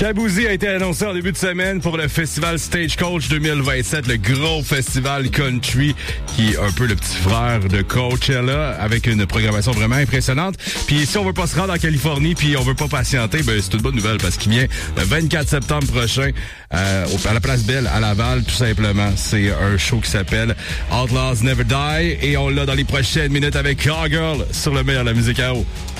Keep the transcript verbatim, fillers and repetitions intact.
Shaboozey a été annoncé en début de semaine pour le festival Stagecoach deux mille vingt-sept, le gros festival country qui est un peu le petit frère de Coachella, avec une programmation vraiment impressionnante. Puis si on veut pas se rendre en Californie puis on veut pas patienter, ben c'est une bonne nouvelle parce qu'il vient le vingt-quatre septembre prochain euh, à la Place Belle à Laval, tout simplement. C'est un show qui s'appelle Outlaws Never Die et on l'a dans les prochaines minutes avec Cowgirl sur le meilleur de la musique à eau.